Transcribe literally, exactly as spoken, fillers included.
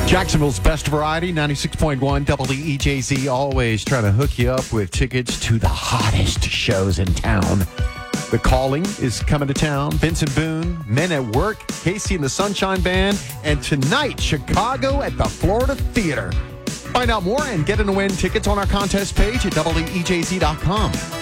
Jacksonville's best variety, ninety-six point one W E J Z, always trying to hook you up with tickets to the hottest shows in town. The Calling is coming to town. Vincent Boone, Men at Work, Casey and the Sunshine Band, and tonight, Chicago at the Florida Theater. Find out more and get in to win tickets on our contest page at W E J Z dot com.